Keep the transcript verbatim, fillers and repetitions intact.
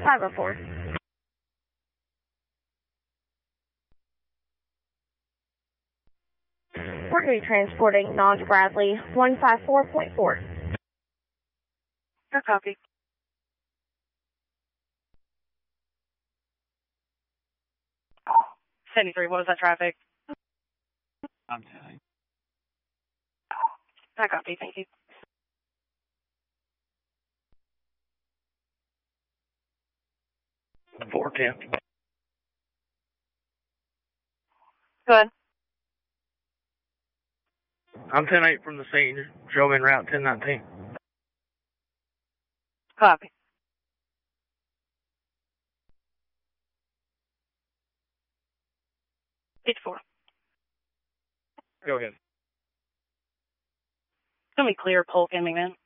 five oh four. We're going to be transporting Nodge Bradley, one five four point four. Good copy. seventy-three, what was that traffic? I'm telling I copy, thank you. four ten. Go ahead. I'm ten eight from the scene. Show me en route ten nineteen. Copy. fifty-four. Go ahead. It's going to be clear, Polk and McMahon.